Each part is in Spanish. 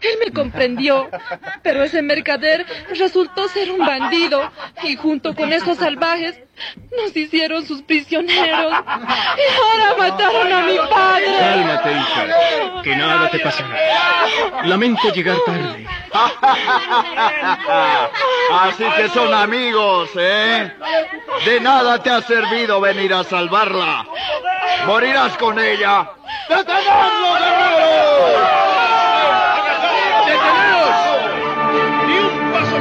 Él me comprendió, pero ese mercader resultó ser un bandido y junto con esos salvajes nos hicieron sus prisioneros y ahora mataron a mi padre. Cálmate, hija, que nada te pasará. Lamento llegar tarde. Así que son amigos, ¿eh? De nada te ha servido venir a salvarla. Morirás con ella. ¡Detenedlos, guerreros! ¡Deteneos! ¡Ni un paso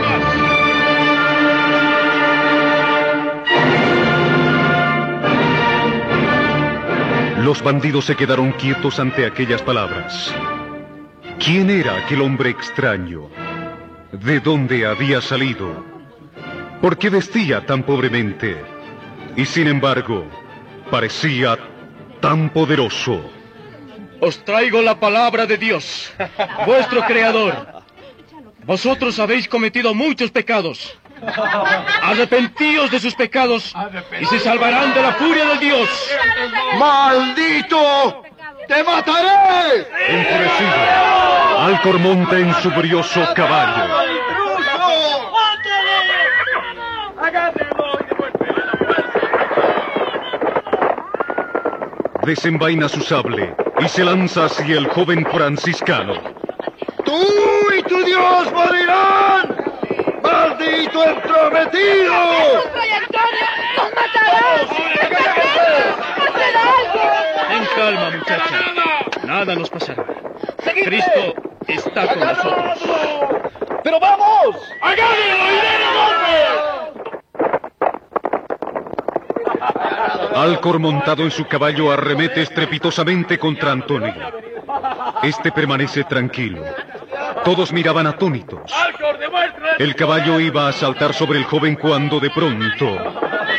más! Los bandidos se quedaron quietos ante aquellas palabras. ¿Quién era aquel hombre extraño? ¿De dónde había salido? ¿Por qué vestía tan pobremente? Y sin embargo, parecía tan poderoso. Os traigo la palabra de Dios, vuestro Creador. Vosotros habéis cometido muchos pecados. Arrepentíos de sus pecados y se salvarán de la furia de Dios. ¡Maldito! ¡Te mataré! Enfurecido, Alcor monta en su brioso caballo. Desenvaina su sable y se lanza hacia el joven franciscano. ¡Tú y tu Dios morirán! ¡Maldito entrometido! ¡Fray Antonio! ¡Nos matarás! ¡Haced algo! Ten calma, muchacha. Nada nos pasará. Cristo está con nosotros. ¡Pero vamos! Alcor montado en su caballo arremete estrepitosamente contra Antonio. Este permanece tranquilo. Todos miraban atónitos. El caballo iba a saltar sobre el joven cuando de pronto...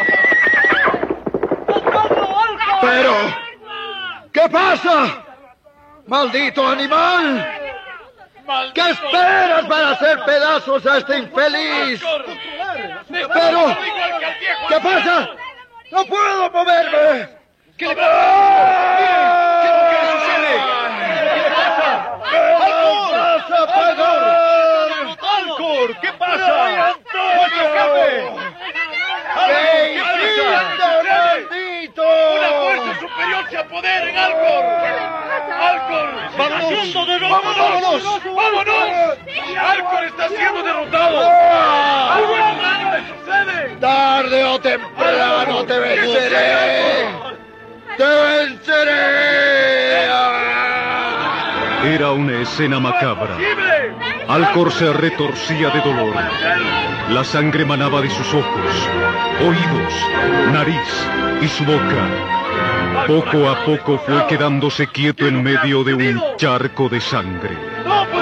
¡Pero! ¿Qué pasa? ¡Maldito animal! ¿Qué esperas para hacer pedazos a este infeliz? ¡Pero! ¿Qué pasa? ¡No puedo moverme! ¿Qué le pasa? ¿Qué le sucede? ¿Qué le pasa? ¡Alcor! ¿Qué pasa? ¡Nuestro escape! ¡Qué maldito! ¡Una fuerza superior se apodera en Alcor! ¡Alcor! ¡Vámonos! ¡Vámonos! ¡Vámonos! ¡Alcor está siendo derrotado! ¡Algo extraño le sucede! ¡Tarde o temprano te venceré! ¡Te venceré! Era una escena macabra. Alcor se retorcía de dolor. La sangre manaba de sus ojos, oídos, nariz y su boca. Poco a poco fue quedándose quieto en medio de un charco de sangre.